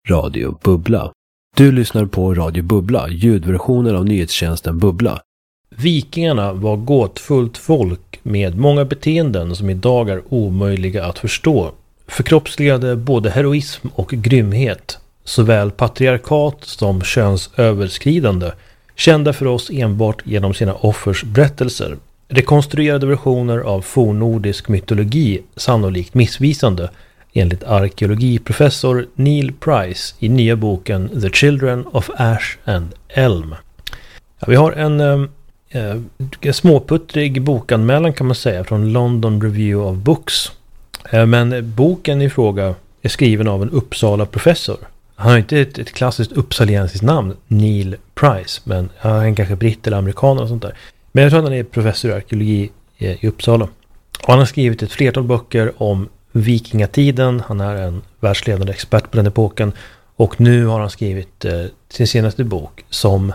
Radio Bubbla. Du lyssnar på Radio Bubbla, ljudversionen av nyhetstjänsten Bubbla. Vikingarna var gåtfullt folk med många beteenden som idag är omöjliga att förstå. Förkroppsligade både heroism och grymhet, såväl patriarkat som könsöverskridande, kända för oss enbart genom sina offers berättelser. Rekonstruerade versioner av fornnordisk mytologi, sannolikt missvisande, enligt arkeologiprofessor Neil Price i nya boken The Children of Ash and Elm. Ja, vi har en småputtrig bokanmälan kan man säga från London Review of Books. Men boken i fråga är skriven av en Uppsala-professor. Han har inte ett klassiskt uppsaliensiskt namn, Neil Price, men han är kanske britt eller amerikan och sånt där. Men jag tror att han är professor i arkeologi i Uppsala. Och han har skrivit ett flertal böcker om vikingatiden. Han är en världsledande expert på den epoken. Och nu har han skrivit sin senaste bok som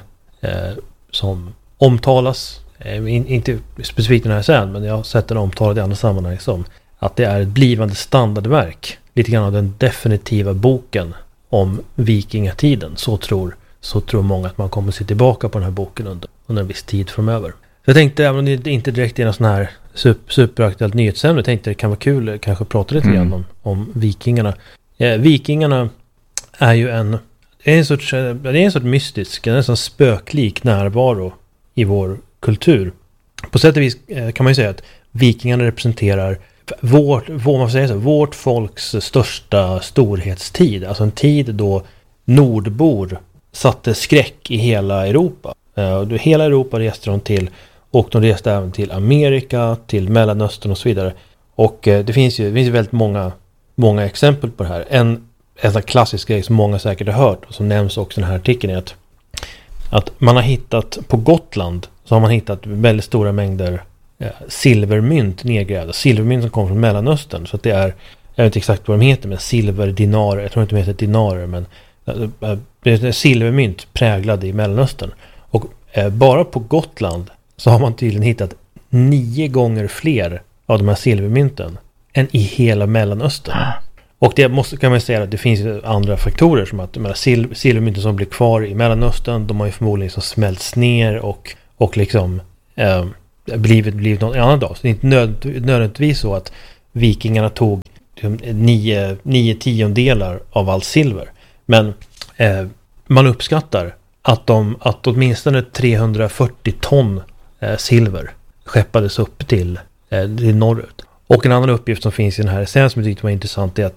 omtalas, inte specifikt den här sen, men jag har sett den omtalad i andra sammanhang som att det är ett blivande standardverk. Lite grann av den definitiva boken om vikingatiden. Så tror många att man kommer att se tillbaka på den här boken under en viss tid framöver. Jag tänkte, även om det inte direkt är någon sån här superaktuellt nyhetsämne, jag tänkte det kan vara kul kanske prata lite grann om vikingarna. Vikingarna är ju en sorts mystisk, en sån spöklik närvaro i vår kultur. På sätt och vis kan man ju säga att vikingarna representerar vårt folks största storhetstid. Alltså en tid då nordbor satte skräck i hela Europa. Hela Europa reste de till, och de reste även till Amerika, till Mellanöstern och så vidare. Och det finns ju väldigt många exempel på det här. En klassisk grej som många säkert har hört och som nämns också i den här artikeln är att man har hittat på Gotland, så har man hittat väldigt stora mängder silvermynt nedgrävda. Silvermynt som kommer från Mellanöstern. Så att det är, jag vet inte exakt vad de heter, men silverdinarer, jag tror inte de heter dinarer, men det är silvermynt präglade i Mellanöstern. Och bara på Gotland så har man tydligen hittat 9 gånger fler av de här silvermynten än i hela Mellanöstern. Och det kan man säga att det finns andra faktorer, som att de här silvermynten som blir kvar i Mellanöstern, de har ju förmodligen liksom smälts ner och liksom blivit någon annan dag. Så det är inte nödvändigtvis så att vikingarna tog 9 tiondelar av allt silver. Men man uppskattar att åtminstone 340 ton silver skeppades upp till norrut. Och en annan uppgift som finns i den här sen som jag tyckte var intressant är att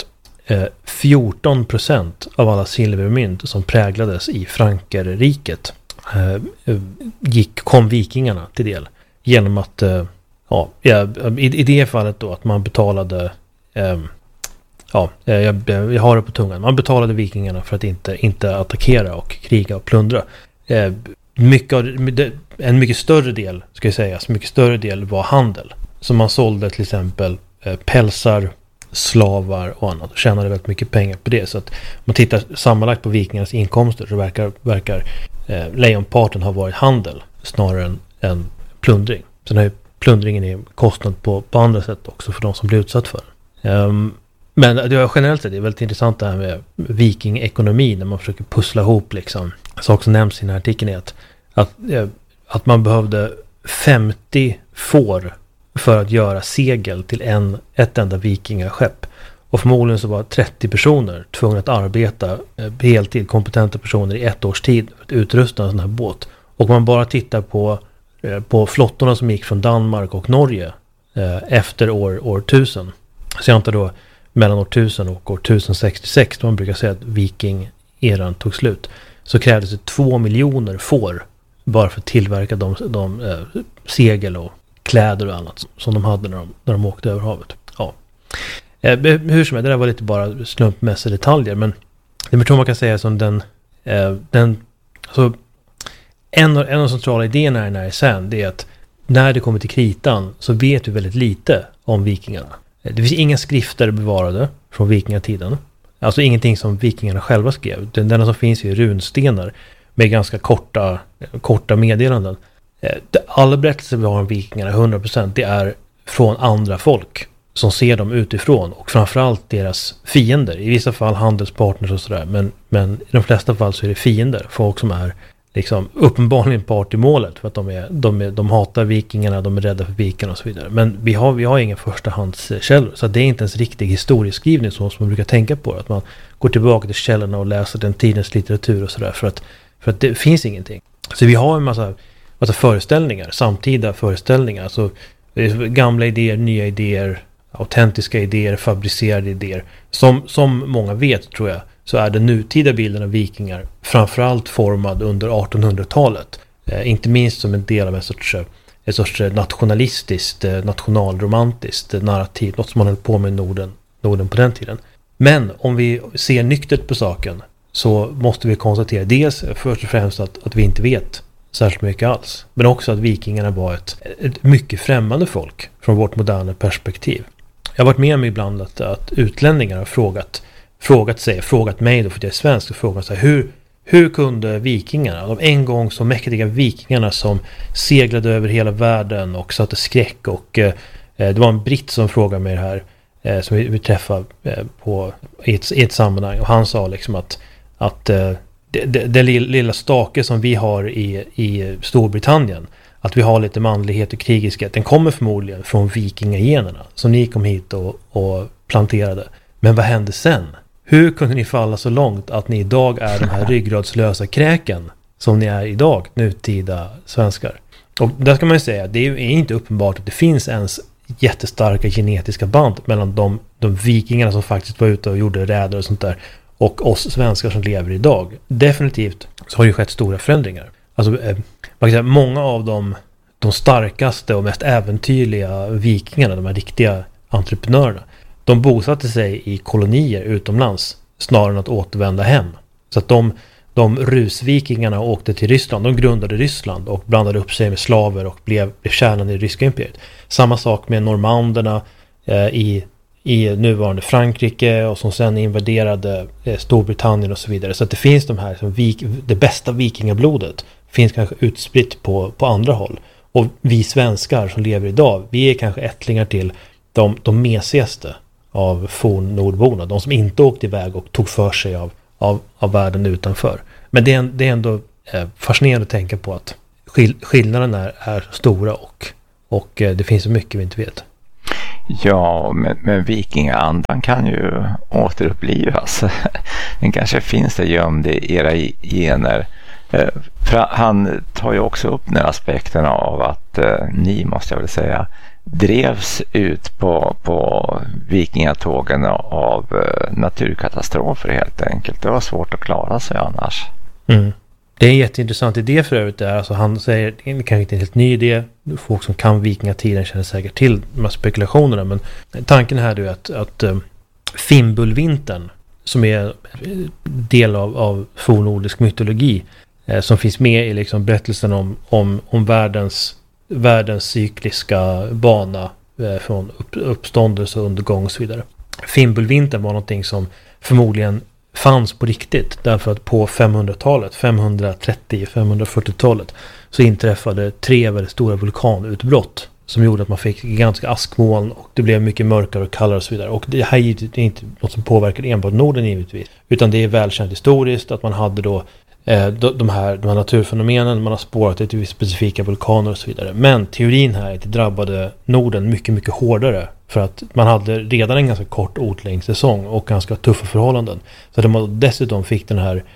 14% av alla silvermynt som präglades i Frankerriket kom vikingarna till del. Genom att i det fallet då att man betalade jag har det på tungan. Man betalade vikingarna för att inte attackera och kriga och plundra. En mycket större del, ska jag säga, mycket större del var handel. Så man sålde till exempel pälsar, slavar och annat och tjänade väldigt mycket pengar på det. Så att man tittar sammanlagt på vikingarnas inkomster så verkar lejonparten ha varit handel snarare än plundring. Sen har ju plundringen är kostnad på andra sätt också för de som blir utsatt för den. Men det är generellt sett, det är väldigt intressant det här med vikingekonomi när man försöker pussla ihop liksom. Sak som nämns i den här artikeln är att man behövde 50 får för att göra segel till ett enda vikingaskepp. Och förmodligen så var 30 personer tvungna att arbeta heltid, kompetenta personer i 1 års tid för att utrusta en sån här båt. Och man bara tittar på flottorna som gick från Danmark och Norge efter år 1000. Så jag antar då mellan år 1000 och år 1066, då man brukar säga att viking-eran tog slut, så krävdes det 2 miljoner får bara för att tillverka de segel och kläder och annat som de hade när de åkte över havet. Ja. Hur som helst, det där var lite bara slumpmässiga detaljer, men det tror man kan säga som en av de centrala idéerna i den här sen, det är att när det kommer till kritan så vet vi väldigt lite om vikingarna. Det finns inga skrifter bevarade från vikingatiden. Alltså ingenting som vikingarna själva skrev. Den enda som finns är runstenar med ganska korta meddelanden. Alla berättelser vi har om vikingarna 100% det är från andra folk som ser dem utifrån och framförallt deras fiender. I vissa fall handelspartners och sådär, men i de flesta fall så är det fiender. Folk som är liksom uppenbarligen part i målet för att de hatar vikingarna, de är rädda för vikingarna och så vidare. Men vi har inga förstahandskällor, så det är inte ens riktig historieskrivning så som man brukar tänka på, att man går tillbaka till källorna och läser den tidens litteratur och sådär, för att det finns ingenting. Så vi har en massa föreställningar, samtida föreställningar, alltså gamla idéer, nya idéer, autentiska idéer, fabricerade idéer. Som många vet, tror jag, så är den nutida bilden av vikingar framförallt formad under 1800-talet. Inte minst som en del av ett sorts nationalistiskt, nationalromantiskt narrativ, något som man höll på med i Norden på den tiden. Men om vi ser nyktert på saken så måste vi konstatera dels först och främst att vi inte vet särskilt mycket alls. Men också att vikingarna var ett mycket främmande folk från vårt moderna perspektiv. Jag har varit med om ibland att utlänningar har frågat mig då, för att jag är svensk, och frågat så här, hur kunde vikingarna, de en gång så mäktiga vikingarna som seglade över hela världen och satte skräck, och det var en britt som frågade mig det här, som vi träffade i ett sammanhang, och han sa liksom att det lilla stake som vi har i Storbritannien, att vi har lite manlighet och krigiskhet, den kommer förmodligen från vikingagenerna som ni kom hit och planterade. Men vad hände sen? Hur kunde ni falla så långt att ni idag är den här ryggradslösa kräken som ni är idag, nutida svenskar? Och där ska man ju säga, det är inte uppenbart att det finns ens jättestarka genetiska band mellan de vikingarna som faktiskt var ute och gjorde räder och sånt där och oss svenskar som lever idag. Definitivt så har det skett stora förändringar. Alltså, man kan säga, många av de starkaste och mest äventyrliga vikingarna, de här riktiga entreprenörerna, de bosatte sig i kolonier utomlands snarare än att återvända hem. Så att de rusvikingarna åkte till Ryssland, de grundade Ryssland och blandade upp sig med slaver och blev kärnan i det ryska imperiet. Samma sak med normanderna i nuvarande Frankrike, och som sen invaderade Storbritannien och så vidare. Så att det finns de här, det bästa vikingablodet finns kanske utspritt på andra håll. Och vi svenskar som lever idag, vi är kanske ättlingar till de mesigaste av fornnordborna, de som inte åkte iväg och tog för sig av världen utanför. Men det är ändå fascinerande att tänka på att skillnaderna är stora och det finns så mycket vi inte vet. Ja, men vikingaandan kan ju återupplivas. Den kanske finns där gömd i era gener. Han tar ju också upp den aspekten av att ni, måste jag väl säga, drevs ut på vikingatågen av naturkatastrofer helt enkelt. Det var svårt att klara sig annars. Mm. Det är en jätteintressant idé för övrigt där. Alltså han säger, det är kanske inte en helt ny idé. Folk som kan vikingatiden känner säkert till de här spekulationerna. Men tanken här är att Fimbulvintern, som är del av fornnordisk mytologi, som finns med i liksom berättelsen om världens cykliska bana från uppståndelse, undergång och så vidare. Fimbulvintern var någonting som förmodligen fanns på riktigt, därför att på 500-talet, 530-540-talet, så inträffade 3 väldigt stora vulkanutbrott som gjorde att man fick ganska askmoln och det blev mycket mörkare och kallare och så vidare. Och det här är inte något som påverkar enbart Norden givetvis, utan det är välkänt historiskt att man hade då de här naturfenomenen, man har spårat det till specifika vulkaner och så vidare. Men teorin här är att det drabbade Norden mycket, mycket hårdare, för att man hade redan en ganska kort odlingssäsong och ganska tuffa förhållanden. Så att man dessutom fick den här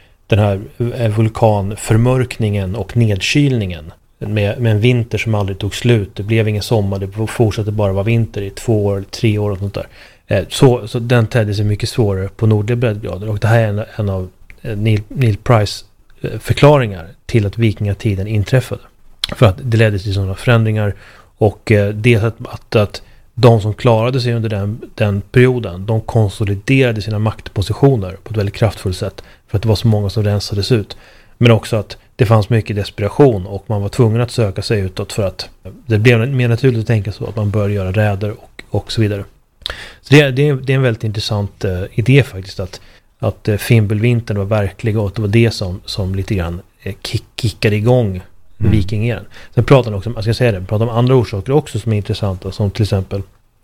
vulkanförmörkningen och nedkylningen med en vinter som aldrig tog slut. Det blev ingen sommar, det fortsatte bara vara vinter i 2 år, 3 år och sånt där. Så den tedde sig mycket svårare på nordliga breddgrader, och det här är en av Neil Price förklaringar till att vikingatiden inträffade. För att det ledde till sådana förändringar, och det att de som klarade sig under den perioden, de konsoliderade sina maktpositioner på ett väldigt kraftfullt sätt, för att det var så många som rensades ut. Men också att det fanns mycket desperation och man var tvungen att söka sig utåt, för att det blev mer naturligt att tänka så att man bör göra räder och så vidare. Så det är en väldigt intressant idé faktiskt, att Fimbulvintern var verklig och att det var det som lite grann kickade igång vikingeran. Sen pratar han också, jag ska säga det, pratar om andra orsaker också som är intressanta, som till exempel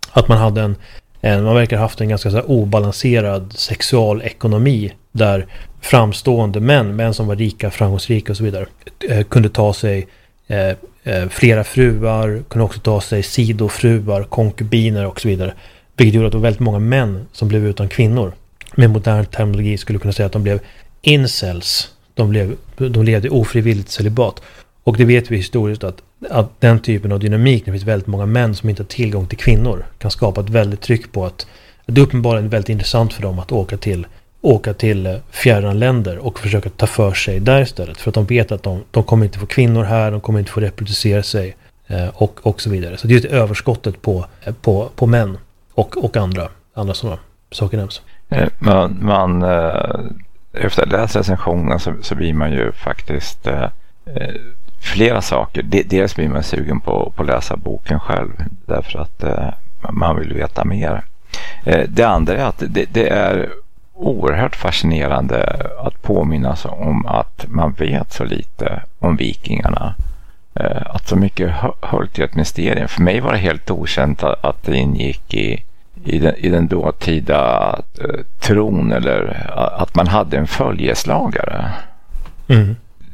Att man hade man verkar ha haft en ganska så här obalanserad sexualekonomi där framstående män som var rika, framgångsrika och så vidare, kunde ta sig flera fruar, kunde också ta sig sidofruar, konkubiner och så vidare. Vilket gjorde att det var väldigt många män som blev utan kvinnor. Med modern terminologi skulle kunna säga att de blev incels. De levde ofrivilligt celibat. Och det vet vi historiskt att den typen av dynamik, när det finns väldigt många män som inte har tillgång till kvinnor, kan skapa ett väldigt tryck på att det är uppenbarligen väldigt intressant för dem att åka till fjärran länder och försöka ta för sig där istället. För att de vet att de kommer inte få kvinnor här, de kommer inte få reproducera sig och så vidare. Så det är ett överskottet på män och andra sådana saker nämns. Man efter att läsa recensionen så blir man ju faktiskt flera saker. Dels blir man sugen på att läsa boken själv därför att man vill veta mer. Det andra är att det är oerhört fascinerande att påminnas om att man vet så lite om vikingarna. Att så mycket höll till ett mysterium. För mig var det helt okänt att det ingick i den dåtida tron, eller att man hade en följeslagare. Mm.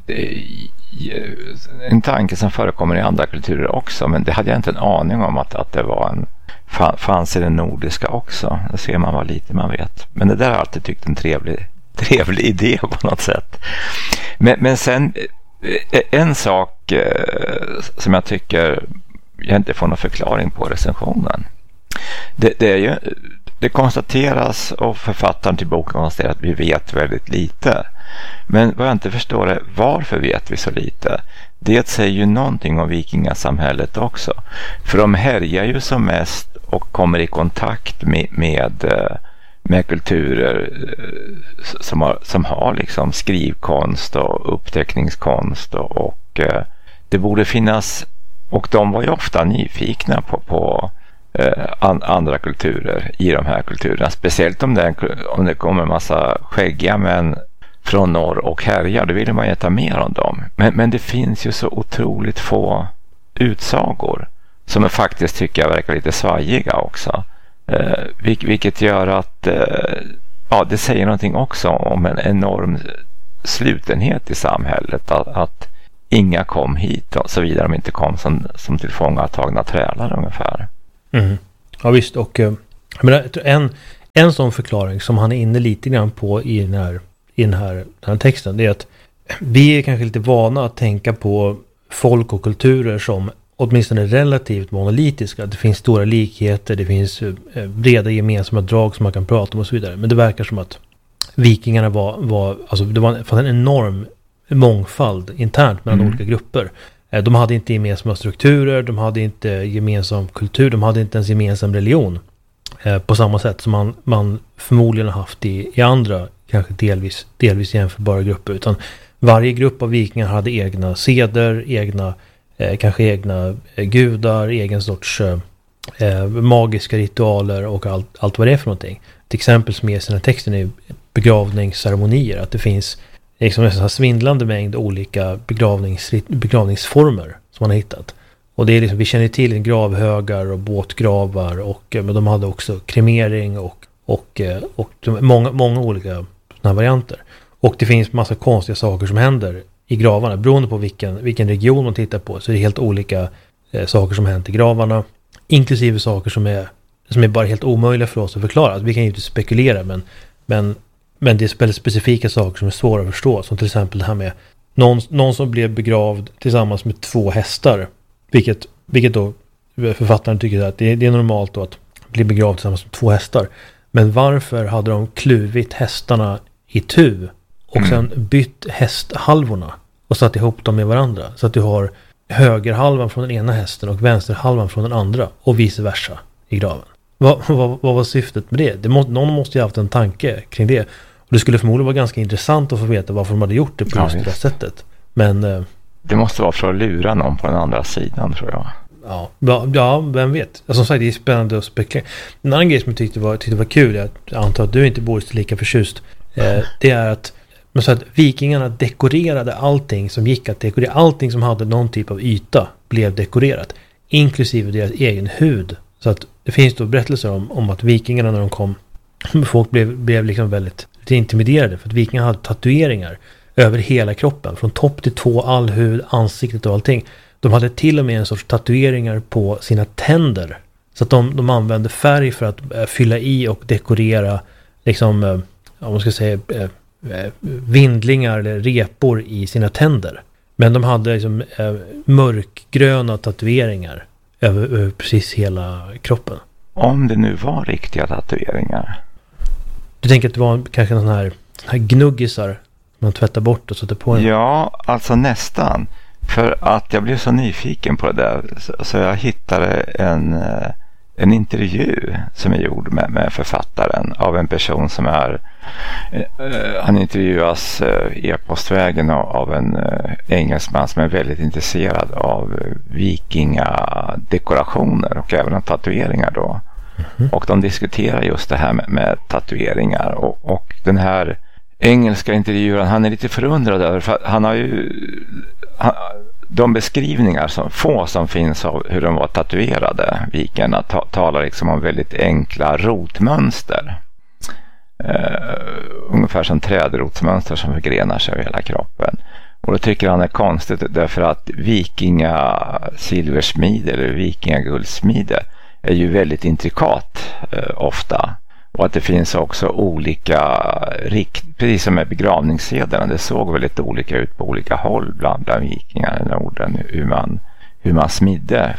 En tanke som förekommer i andra kulturer också, men det hade jag inte en aning om att det var fanns i den nordiska också. Det ser man vad lite man vet. Men det där har jag alltid tyckt en trevlig idé på något sätt. Men sen en sak som jag tycker jag inte får någon förklaring på recensionen. Det konstateras, och författaren till boken konstaterar, att vi vet väldigt lite. Men vad jag inte förstår är varför vet vi så lite. Det säger ju någonting om vikingasamhället också. För de härjar ju som mest och kommer i kontakt med kulturer som har liksom skrivkonst och uppteckningskonst och det borde finnas, och de var ju ofta nyfikna på andra kulturer i de här kulturerna, speciellt om det kommer en massa skäggiga män från norr och härjar, då vill man veta mer om dem. Men det finns ju så otroligt få utsagor som jag faktiskt tycker jag verkar lite svajiga också. Vilket gör att det säger någonting också om en enorm slutenhet i samhället. Att inga kom hit, och så vidare de inte kom som tillfångatagna trälar ungefär. Mm. Ja visst, och en sån förklaring som han är inne lite grann på i den här texten, det är att vi är kanske lite vana att tänka på folk och kulturer som åtminstone relativt monolitiska. Det finns stora likheter, det finns breda gemensamma drag som man kan prata om och så vidare. Men det verkar som att vikingarna fanns en enorm mångfald internt mellan olika grupper. De hade inte gemensamma strukturer, de hade inte gemensam kultur, de hade inte ens gemensam religion på samma sätt som man förmodligen har haft i andra, kanske delvis jämförbara grupper. Utan varje grupp av vikingar hade egna seder, kanske egna gudar, egen sorts magiska ritualer och allt vad det är för någonting. Ett exempel som är i sina texten är begravningsceremonier, att det finns liksom en svindlande mängd olika begravningsformer som man har hittat. Och det är liksom, vi känner till gravhögar och båtgravar, men de hade också kremering och många olika såna här varianter. Och det finns massa konstiga saker som händer i gravarna. Beroende på vilken region man tittar på så är det helt olika saker som händer i gravarna. Inklusive saker som är bara helt omöjliga för oss att förklara. Alltså, vi kan ju inte spekulera, men det är väldigt specifika saker som är svåra att förstå. Som till exempel det här med någon som blev begravd tillsammans med 2 hästar. Vilket då författaren tycker att det är normalt då att bli begravd tillsammans med 2 hästar. Men varför hade de kluvit hästarna i tu och sen bytt hästhalvorna och satt ihop dem med varandra? Så att du har högerhalvan från den ena hästen och vänsterhalvan från den andra och vice versa i graven. Vad var syftet med det? Någon måste ju ha haft en tanke kring det. Och det skulle förmodligen vara ganska intressant att få veta varför de hade gjort det på just det sättet. Men det måste vara för att lura någon på den andra sidan, tror jag. Ja, vem vet. Som sagt, det är spännande att spekulera. En annan grej som jag tyckte var kul, jag antar att du inte bor lika förtjust, det är att vikingarna dekorerade allting som gick att dekorera. Allting som hade någon typ av yta blev dekorerat. Inklusive deras egen hud Så att det finns då berättelser om att vikingarna när de kom, folk blev liksom väldigt intimiderade för att vikingarna hade tatueringar över hela kroppen, från topp till tå, all hud, ansiktet och allting. De hade till och med en sorts tatueringar på sina tänder. Så att de använde färg för att fylla i och dekorera liksom, om man ska säga vindlingar eller repor i sina tänder. Men de hade liksom mörkgröna tatueringar över precis hela kroppen. Om det nu var riktiga tatueringar. Du tänker att det var kanske sån här gnuggisar man tvättar bort och sätter på en? Ja, alltså nästan. För att jag blev så nyfiken på det där så jag hittade en intervju som är gjord med författaren av en person som är han intervjuas e-postvägen av en engelsman som är väldigt intresserad av vikingadekorationer och även tatueringar då. Mm-hmm. Och de diskuterar just det här med tatueringar och den här engelska intervjuaren, han är lite förundrad över för han har ju de beskrivningar som finns av hur de var tatuerade, vikingarna, talar liksom om väldigt enkla rotmönster. Ungefär som trädrotsmönster som förgrenar sig över hela kroppen. Och då tycker han är konstigt därför att vikingasilversmide eller vikingaguldsmide är ju väldigt intrikat ofta. Och att det finns också olika, precis som med begravningssederna, det såg väldigt olika ut på olika håll bland vikingar i Norden, hur man smidde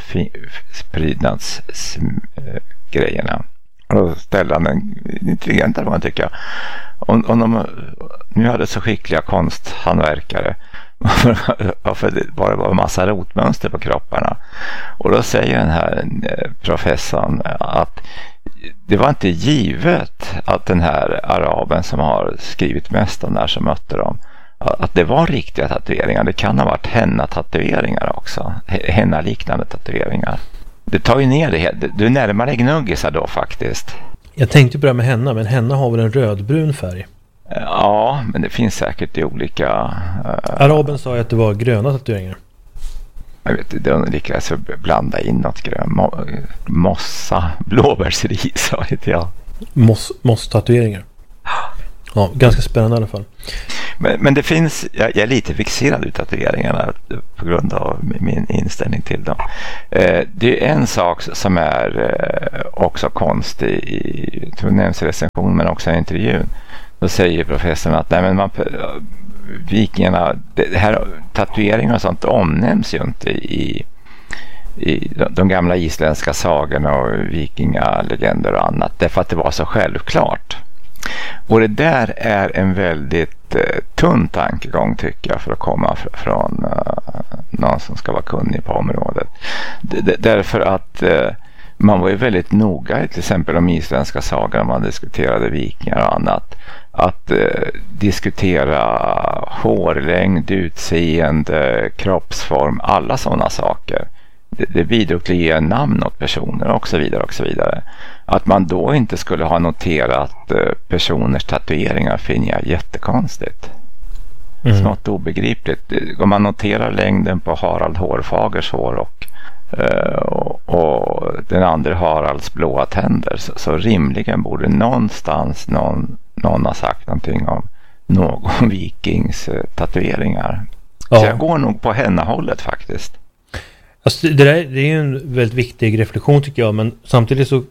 prydnadsgrejerna. Och då ställde han en intelligent fråga, tycker jag. Om de nu hade så skickliga konsthandverkare, varför det bara var en massa rotmönster på kropparna? Och då säger den här professorn att det var inte givet att den här araben som har skrivit mest om det här som mötte dem, att det var riktiga tatueringar. Det kan ha varit henna-tatueringar också. Henna-liknande tatueringar. Det tar ju ner det. Du närmar dig gnuggisar då faktiskt. Jag tänkte på det med henna, men henna har väl en rödbrun färg? Ja, men det finns säkert i olika... Araben sa att det var gröna tatueringar. Jag vet inte, de lyckades blanda in något grönt. Mossa, blåbärsris, vet jag. Moss-tatueringar. Ja, ganska spännande i alla fall. Men det finns, jag är lite fixerad vid tatueringarna på grund av min inställning till dem. Det är en sak som är också konstig, jag tror det nämns i recensionen men också i intervjun. Då säger professorn att nej, men vikingarna, det här tatueringar och sånt omnämns ju inte i de gamla isländska sagorna och vikingalegender och annat, därför att det var så självklart. Och det där är en väldigt tunn tankegång, tycker jag, för att komma från någon som ska vara kunnig på området. Därför att man var ju väldigt noga, till exempel om isländska sagor, man diskuterade vikingar och annat, att diskutera hårlängd, utseende, kroppsform, alla sådana saker. Det bidrog till att ge namn åt personer och så vidare och så vidare. Att man då inte skulle ha noterat personers tatueringar finner jag jättekonstigt. Mm. Något obegripligt. Om man noterar längden på Harald Hårfagers hår och den andra Haralds blåa tänder, så rimligen borde någonstans någon ha sagt någonting om någon vikings tatueringar. Ja. Så jag går nog på henne-hållet faktiskt. Alltså det är ju en väldigt viktig reflektion, tycker jag, men samtidigt så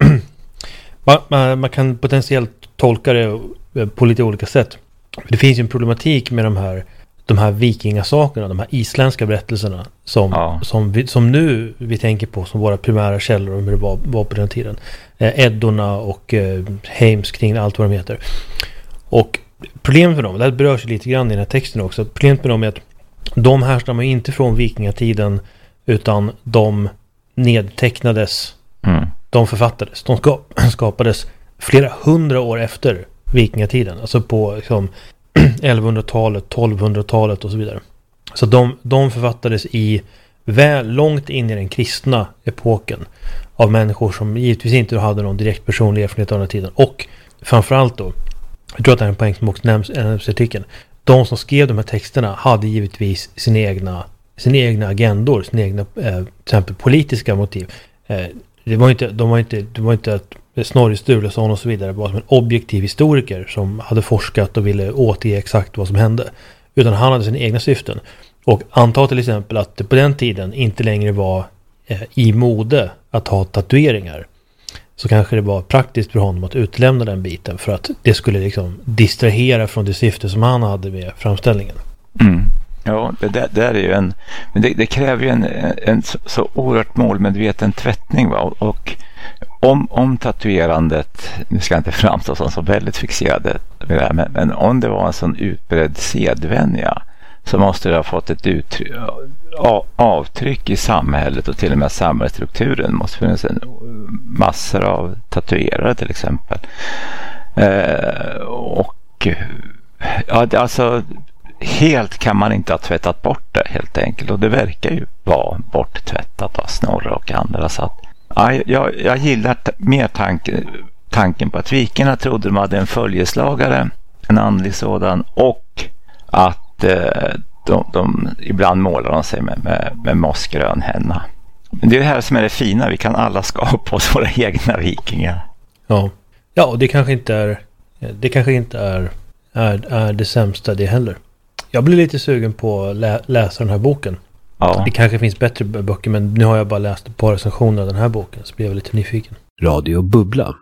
man kan potentiellt tolka det på lite olika sätt. Det finns ju en problematik med de här vikingasakerna, de här isländska berättelserna som nu vi tänker på som våra primära källor om hur det var på den tiden. Eddorna och Heimskring, allt vad de heter. Och problemet med dem, det här berörs lite grann i den här texten också, problemet med dem är att de härstammar inte från vikingatiden, utan de nedtecknades, de författades, de skapades flera hundra år efter vikingatiden, alltså på liksom 1100-talet, 1200-talet och så vidare. Så de författades långt in i den kristna epoken av människor som givetvis inte hade någon direkt personlig erfarenhet av den tiden. Och framförallt då, jag tror att det är en poäng som också nämns i artikeln, de som skrev de här texterna hade givetvis sina egna agendor, sina egna till exempel politiska motiv. det var inte att Snorri Sturluson och så vidare var som en objektiv historiker som hade forskat och ville återge exakt vad som hände. Utan han hade sina egna syften. Och anta till exempel att det på den tiden inte längre var i mode att ha tatueringar. Så kanske det var praktiskt för honom att utlämna den biten för att det skulle liksom distrahera från det syfte som han hade med framställningen. Mm. Ja, det är ju men det kräver ju en så oerhört målmedveten tvättning, va? Och om tatuerandet, nu ska jag inte framstå som så väldigt fixerade med det här, men om det var en sån utbredd sedvänja så måste det ha fått ett avtryck i samhället och till och med samhällsstrukturen. Måste finnas massor av tatuerare till exempel. Och ja, alltså helt kan man inte ha tvättat bort det helt enkelt, och det verkar ju vara borttvättat av Snorre och andra. Så att, ja, jag gillar mer tanken på att vikingarna trodde de hade en följeslagare, en andlig sådan, och att de ibland målar de sig med mossgrön henna. Men det är det här som är det fina, vi kan alla skapa oss våra egna vikingar. Ja, och det kanske inte är det sämsta det heller. Jag blir lite sugen på att läsa den här boken. Ja. Det kanske finns bättre böcker, men nu har jag bara läst ett par recensioner av den här boken, så blir jag lite nyfiken. Radio Bubbla.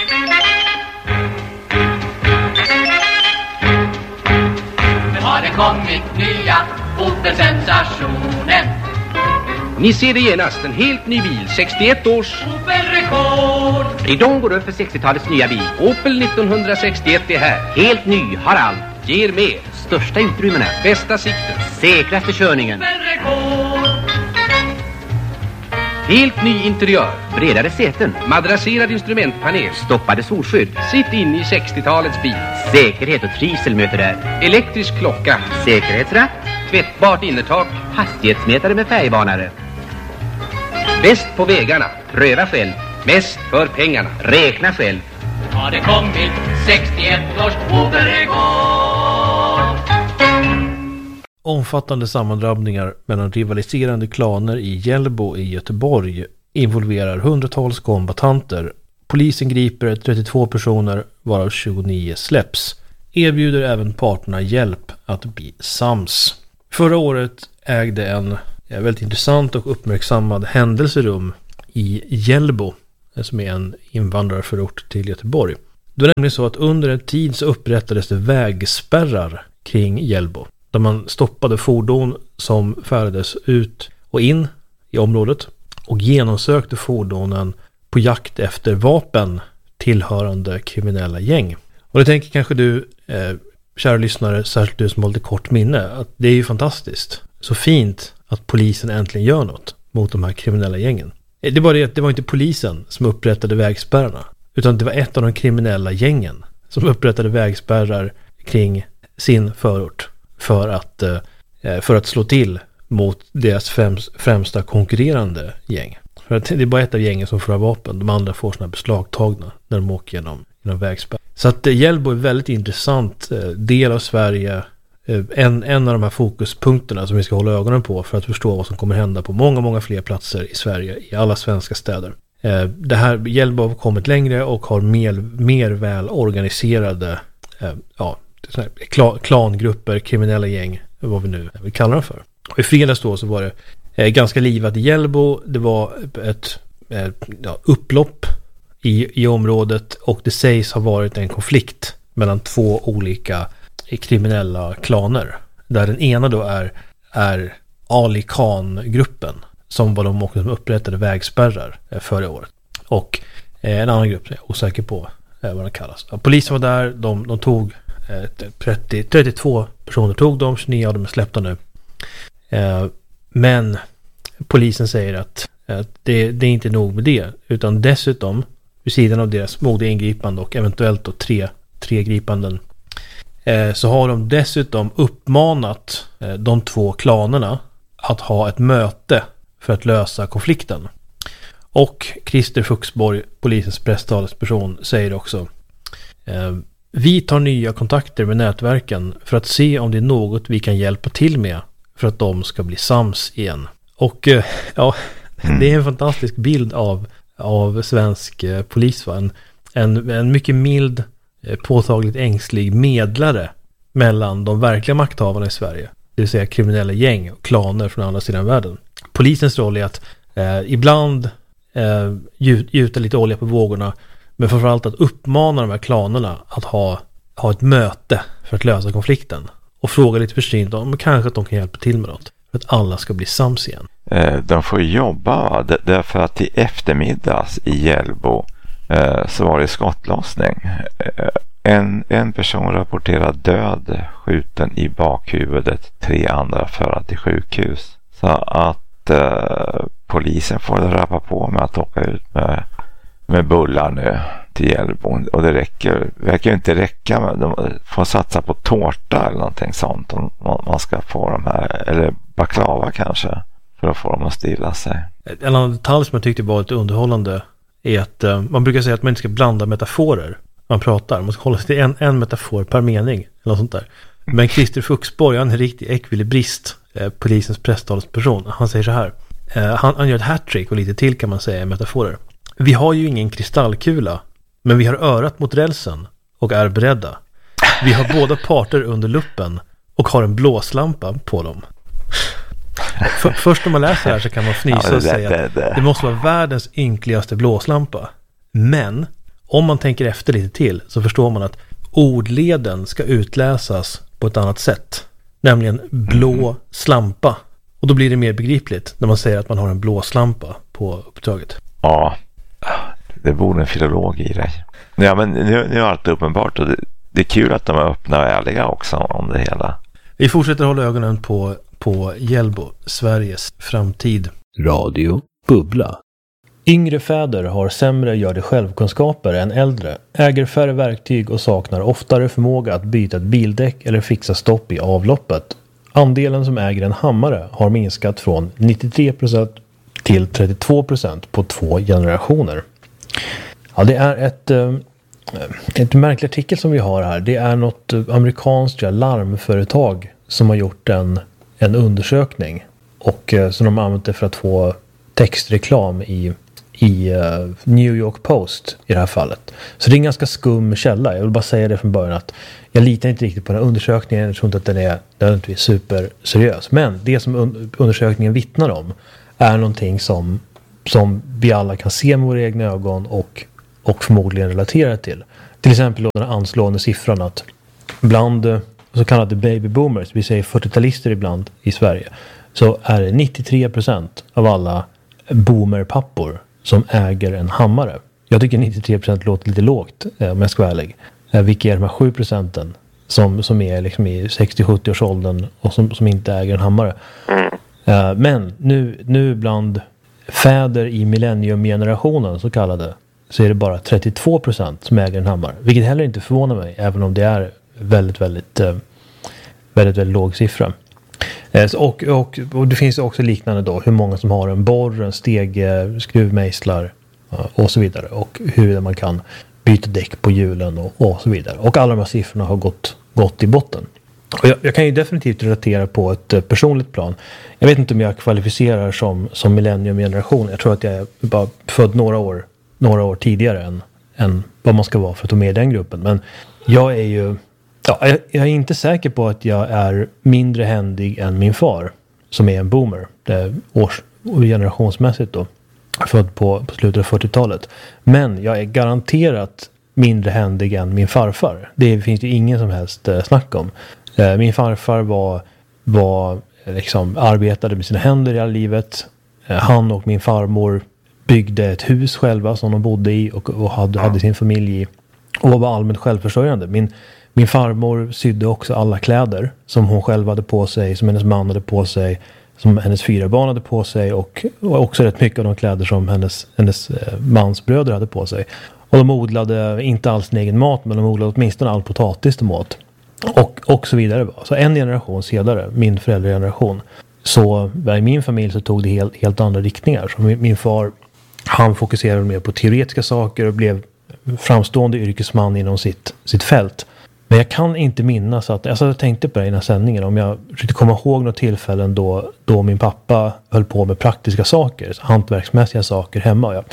Nu har det kommit nya Opel-sensationen. Ni ser det genast, en helt ny bil, 61 års Opel-rekord. Ridån går upp för 60-talets nya bil. Opel 1961 är här, helt ny, har allt, ger mer. Största utrymmena, bästa sikten, säkraste körningen. Opel-rekord. Helt ny interiör, bredare säten, madrasserad instrumentpanel, stoppade solskydd. Sitt in i 60-talets bil. Säkerhet och trivsel möter där. Elektrisk klocka, säkerhetsratt, tvättbart innertak, hastighetsmätare med färgvarnare. Bäst på vägarna, pröva själv. Mest för pengarna, räkna själv. Har det kommit 61 års Opel-rekord. Omfattande sammandrabbningar mellan rivaliserande klaner i Hjällbo i Göteborg involverar hundratals kombattanter. Polisen griper 32 personer, varav 29 släpps. Erbjuder även parterna hjälp att bli sams. Förra året ägde en väldigt intressant och uppmärksammad händelserum i Hjällbo, som är en invandrarförort till Göteborg. Det var nämligen så att under en tid så upprättades det vägspärrar kring Hjällbo, där man stoppade fordon som färdades ut och in i området och genomsökte fordonen på jakt efter vapen tillhörande kriminella gäng. Och det tänker kanske du, kära lyssnare, särskilt du som har lite kort minne, att det är ju fantastiskt. Så fint att polisen äntligen gör något mot de här kriminella gängen. Det var det att det var inte polisen som upprättade vägspärrarna, utan det var ett av de kriminella gängen som upprättade vägspärrar kring sin förort för att slå till mot deras främsta konkurrerande gäng. För att det är bara ett av gängen som får ha vapen, de andra får sina beslagtagna när de åker genom vägspärr. Så att Hjällbo är en väldigt intressant del av Sverige, en av de här fokuspunkterna som vi ska hålla ögonen på för att förstå vad som kommer hända på många, många fler platser i Sverige, i alla svenska städer. Det här Hjällbo har kommit längre och har mer väl organiserade klangrupper, kriminella gäng, vad vi nu vill kalla dem för. Och i fredags då så var det ganska livat i Hjällbo. Det var ett upplopp i området, och det sägs ha varit en konflikt mellan två olika kriminella klaner, där den ena då är Ali Khan-gruppen, som var de också som upprättade vägspärrar förra året, och en annan grupp, jag är osäker på vad den kallas. Polisen var där, de tog 32 personer tog de, 29 av dem är släppta nu. Men polisen säger att det är inte nog med det, utan dessutom vid sidan av deras modiga ingripande och eventuellt då tre gripanden, så har de dessutom uppmanat de två klanerna att ha ett möte för att lösa konflikten. Och Christer Fuxborg, polisens presstalesperson, säger också: vi tar nya kontakter med nätverken för att se om det är något vi kan hjälpa till med för att de ska bli sams igen. Och det är en fantastisk bild av av svensk polis. Va? En mycket mild, påtagligt ängslig medlare mellan de verkliga makthavarna i Sverige. Det vill säga kriminella gäng och klaner från andra sidan världen. Polisens roll är att ibland gjuta lite olja på vågorna, men framförallt att uppmana de här klanerna att ha ett möte för att lösa konflikten. Och fråga lite försynt om kanske att de kan hjälpa till med något. För att alla ska bli sams igen. De får jobba därför att i eftermiddags i Hjällbo så var det skottlossning. En person rapporterad död, skjuten i bakhuvudet, 3 andra förda till sjukhus. Så att polisen får rappa på med att åka ut med bullar nu till Hjällbo. Och det verkar ju inte räcka med. De får satsa på tårta eller någonting sånt om man ska få de här, eller baklava kanske, för att få dem att stilla sig. En annan detalj som jag tyckte var lite underhållande är att man brukar säga att man inte ska blanda metaforer. Man pratar, man ska hålla sig till en metafor per mening eller något sånt där. Men Christer Fuxborg, han är en riktig ekvilibrist, polisens presstalsperson. Han säger så här, han gör ett hattrick och lite till kan man säga i metaforer. Vi har ju ingen kristallkula, men vi har örat mot rälsen och är beredda. Vi har båda parter under luppen och har en blåslampa på dem. Först när man läser det här så kan man fnysa och säga att det måste vara världens ynkligaste blåslampa. Men om man tänker efter lite till så förstår man att ordleden ska utläsas på ett annat sätt. Nämligen blå slampa. Och då blir det mer begripligt när man säger att man har en blåslampa på uppdraget. Ja, det borde en filolog i dig. Ja, men nu är allt uppenbart och det är kul att de är öppna och ärliga också om det hela. Vi fortsätter hålla ögonen på Hjällbo, Sveriges framtid. Radio Bubbla. Yngre fäder har sämre gör-det-själv-kunskaper än äldre, äger färre verktyg och saknar oftare förmåga att byta ett bildäck eller fixa stopp i avloppet. Andelen som äger en hammare har minskat från 93% till 32% på 2 generationer. Ja, det är ett märklig artikel som vi har här. Det är något amerikanskt larmföretag som har gjort en undersökning och som de har använt det för att få textreklam i New York Post i det här fallet. Så det är en ganska skum källa. Jag vill bara säga det från början att jag litar inte riktigt på den här undersökningen. Jag tror inte att den är super seriös. Men det som undersökningen vittnar om är någonting som vi alla kan se med våra egna ögon och förmodligen relatera till. Till exempel då den anslående siffran att bland så kallade baby boomers, vi säger 40-talister ibland i Sverige, så är det 93% av alla boomerpappor som äger en hammare. Jag tycker 93% låter lite lågt om jag ska vara ärlig. Vilka är de här 7% som är liksom i 60-70 års åldern och som inte äger en hammare. Men nu bland fäder i millenniumgenerationen så kallade, så är det bara 32% som äger en hammare. Vilket heller inte förvånar mig, även om det är väldigt låg siffra. Och det finns också liknande då, hur många som har en borr, en stege, skruvmejslar och så vidare. Och hur man kan byta däck på hjulen och så vidare. Och alla de här siffrorna har gått i botten. Och jag kan ju definitivt relatera på ett personligt plan. Jag vet inte om jag kvalificerar som millenniumgeneration. Jag tror att jag är bara född några år tidigare än vad man ska vara för att ta med den gruppen. Men jag är ju... Ja, jag är inte säker på att jag är mindre händig än min far som är en boomer. Det är generationsmässigt då. Född på slutet av 40-talet. Men jag är garanterat mindre händig än min farfar. Det finns ju ingen som helst snack om. Min farfar var liksom arbetade med sina händer i all livet. Han och min farmor byggde ett hus själva som de bodde i och hade sin familj i. Och var allmänt självförsörjande. Min farmor sydde också alla kläder som hon själv hade på sig, som hennes man hade på sig, som hennes 4 barn hade på sig och också rätt mycket av de kläder som hennes mans bröder hade på sig. Och de odlade inte alls sin egen mat, men de odlade åtminstone all potatis de åt. Och så vidare. Så en generation senare, min föräldrageneration, så i min familj så tog det helt andra riktningar. Så min far, han fokuserade mer på teoretiska saker och blev framstående yrkesman inom sitt fält. Men jag kan inte minnas att, alltså jag tänkte på det i den här sändningen, om jag försökte komma ihåg några tillfällen då min pappa höll på med praktiska saker, hantverksmässiga saker hemma.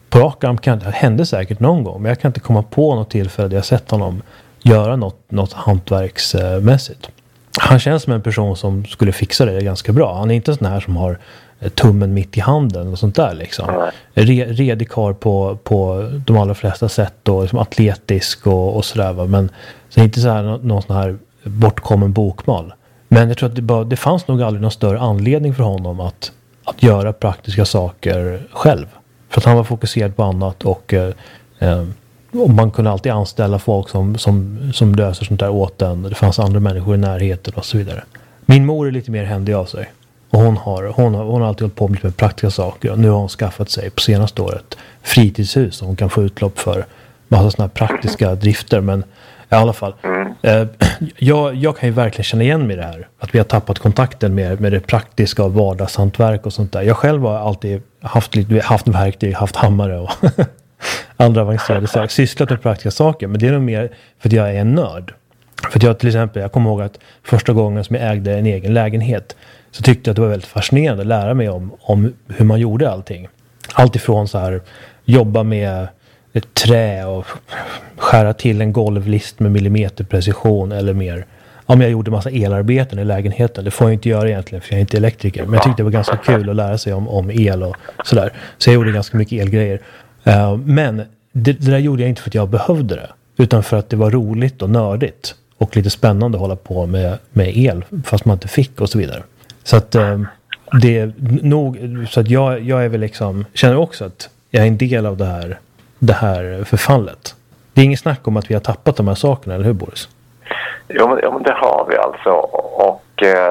på rak arm hände säkert någon gång. Men jag kan inte komma på något tillfälle där jag sett honom göra något hantverksmässigt. Han känns som en person som skulle fixa det ganska bra. Han är inte en sån här som har tummen mitt i handen och sånt där liksom. Redig karl på de allra flesta sätt och liksom atletisk och sådär va. Men så inte så här någon sån här bortkommen bokmal. Men jag tror att det fanns nog aldrig någon större anledning för honom att göra praktiska saker själv. För att han var fokuserad på annat och man kunde alltid anställa folk som löser sånt där åt en. Det fanns andra människor i närheten och så vidare. Min mor är lite mer händig av sig. Och hon har alltid hållit på med praktiska saker. Och nu har hon skaffat sig på senaste året fritidshus som hon kan få utlopp för massa sådana här praktiska drifter. Men i alla fall, jag kan ju verkligen känna igen mig i det här. Att vi har tappat kontakten med det praktiska och vardagshantverk och sånt där. Jag själv har alltid haft verktyg, haft hammare och andra avancerade saker. Sysslat med praktiska saker. Men det är nog mer för att jag är en nörd. För att jag kommer ihåg att första gången som jag ägde en egen lägenhet så tyckte jag att det var väldigt fascinerande att lära mig om hur man gjorde allting. Allt ifrån så här jobba med ett trä och skära till en golvlist med millimeterprecision eller mer. Om jag gjorde massa elarbeten i lägenheten. Det får jag inte göra egentligen för jag är inte elektriker. Men jag tyckte det var ganska kul att lära sig om el och sådär. Så jag gjorde ganska mycket elgrejer. Men det där gjorde jag inte för att jag behövde det. Utan för att det var roligt och nördigt. Och lite spännande att hålla på med el fast man inte fick och så vidare. Så att det är nog så att jag är väl liksom känner också att jag är en del av det här förfallet. Det är ingen snack om att vi har tappat de här sakerna, eller hur Boris? Jo, men det har vi alltså. Och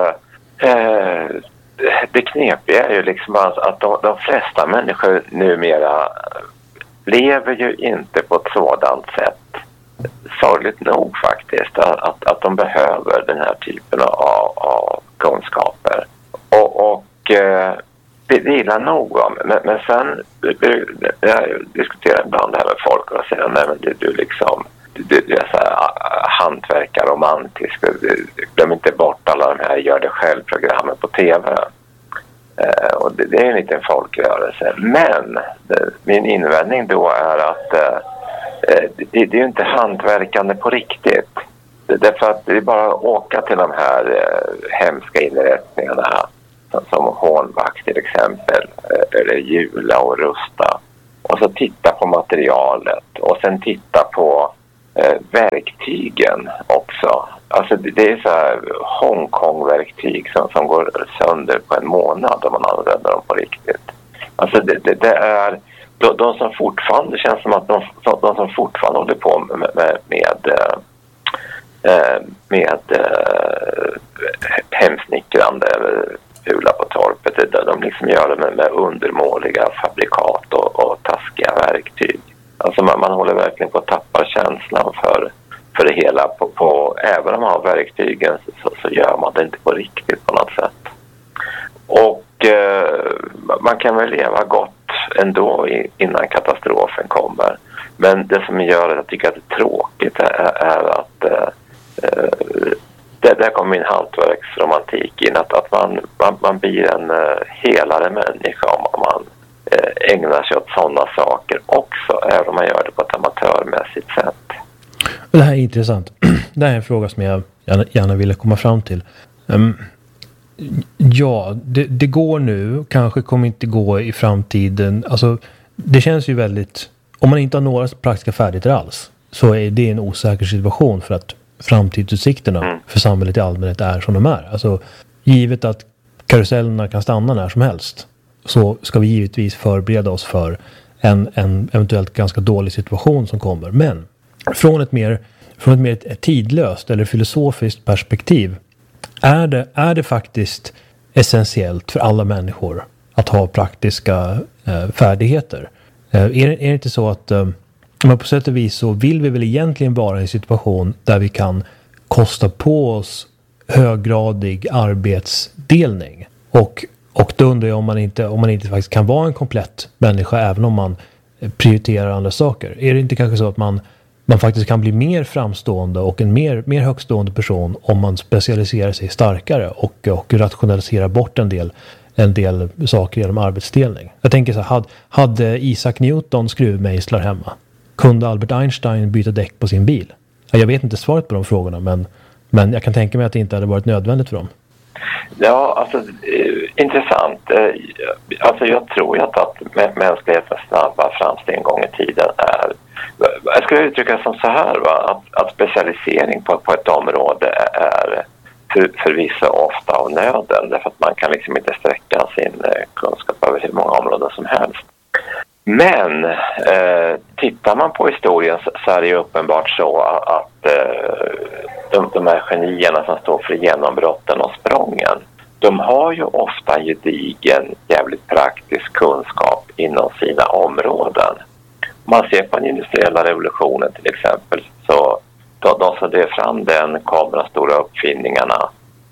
det knepiga är ju liksom att de flesta människor numera lever ju inte på ett sådant sätt. Sorgligt nog faktiskt att de behöver den här typen av kunskaper. Och det gillar nog om. Men sen jag diskuterar ibland det här med folk och säger nej men du liksom du är så här hantverkarromantisk. Glöm inte bort alla de här gör det själv-programmen på tv. Och det är en liten folkrörelse. Men min invändning då är att det är ju inte hantverkande på riktigt. Därför att det är bara att åka till de här hemska inrättningarna som Hornbach till exempel, eller Jula och Rusta. Och så titta på materialet och sen titta på verktygen också. Alltså det är så här Hongkong-verktyg som går sönder på en månad om man använder dem på riktigt. Alltså det är de som fortfarande, det känns som att de som fortfarande håller på med hemsnickrande hula på torpet, där de liksom gör det med undermåliga fabrikat och taskiga verktyg. Alltså man håller verkligen på att tappa känslan för det hela även om man har verktygen så gör man det inte på riktigt på något sätt. Och man kan väl leva gott ändå innan katastrofen kommer. Men det som gör att jag tycker att det är tråkigt är att där kommer min hantverksromantik in. Att man blir en helare människa om man ägnar sig åt sådana saker också. Även om man gör det på ett amatörmässigt sätt. Det här är intressant. Det här är en fråga som jag gärna ville komma fram till. Ja, det går nu. Kanske kommer inte gå i framtiden. Alltså, det känns ju väldigt... Om man inte har några praktiska färdigheter alls så är det en osäker situation för att framtidsutsikterna för samhället i allmänhet är som de är. Alltså, givet att karusellerna kan stanna när som helst så ska vi givetvis förbereda oss för en eventuellt ganska dålig situation som kommer. Men från ett mer tidlöst eller filosofiskt perspektiv är det faktiskt essentiellt för alla människor att ha praktiska färdigheter. Är det inte så att men på sätt och vis så vill vi väl egentligen vara i en situation där vi kan kosta på oss höggradig arbetsdelning. Och då undrar jag om man inte faktiskt kan vara en komplett människa även om man prioriterar andra saker. Är det inte kanske så att man faktiskt kan bli mer framstående och en mer högstående person om man specialiserar sig starkare och rationaliserar bort en del en del saker genom arbetsdelning. Jag tänker så här, hade Isaac Newton skruvmejslar hemma? Kunde Albert Einstein byta däck på sin bil? Jag vet inte svaret på de frågorna, men jag kan tänka mig att det inte hade varit nödvändigt för dem. Ja, alltså intressant. Alltså jag tror ju att mänsklighetens snabba framsteg en gång i tiden är... Jag skulle uttrycka det som så här, va? Att specialisering på ett område är för vissa ofta av nöden. Därför att man kan liksom inte sträcka sin kunskap över hur många områden som helst. Men tittar man på historien så är det ju uppenbart så att de här genierna som står för genombrotten och sprången, de har ju ofta gedigen, jävligt praktisk kunskap inom sina områden. Om man ser på den industriella revolutionen till exempel, så de som drev fram den kom de stora uppfinningarna.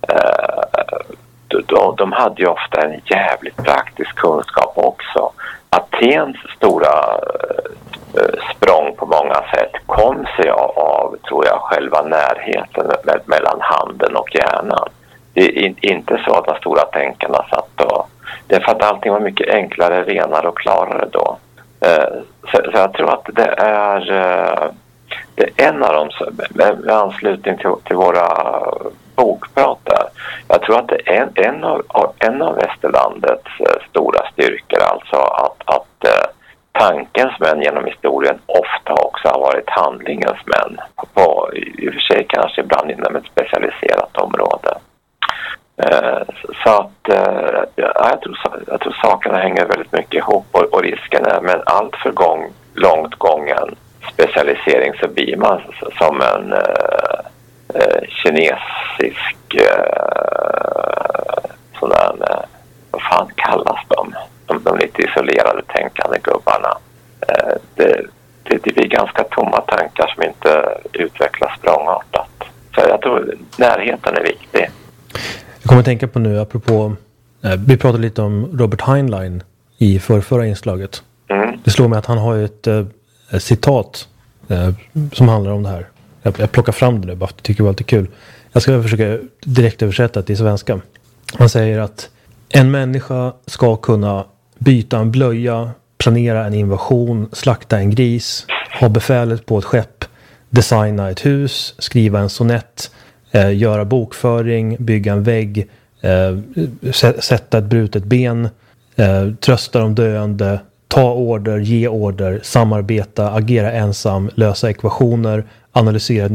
De hade ju ofta en jävligt praktisk kunskap också. Atens stora språng på många sätt kom sig av, tror jag, själva närheten mellan handen och hjärnan. Det är inte så att de stora tänkarna satt då. Det är för att allting var mycket enklare, renare och klarare då. Så jag tror att det är en av dem, med anslutning till våra bokpratar. Jag tror att det är en av västerlandets stora styrkor, alltså att tankens män genom historien ofta också har varit handlingens män. I och för sig kanske ibland inom ett specialiserat område. Så att jag tror sakerna hänger väldigt mycket ihop, och risken är med allt för långt gången specialisering så blir man som en kinesisk sån där, vad fan kallas de lite isolerade tänkande gubbarna. Det blir ganska tomma tankar som inte utvecklas språngartat. Så jag tror närheten är viktig. Jag kommer att tänka på nu, apropå, vi pratade lite om Robert Heinlein i förra inslaget. Det slår mig att han har ett citat som handlar om det här. Jag plockar fram det nu bara för att jag tycker det var lite kul. Jag ska försöka direkt översätta till svenska. Han säger att en människa ska kunna byta en blöja, planera en invasion, slakta en gris, ha befälet på ett skepp, designa ett hus, skriva en sonett, göra bokföring, bygga en vägg, sätta ett brutet ben, trösta de döende, ta order, ge order, samarbeta, agera ensam, lösa ekvationer, analysera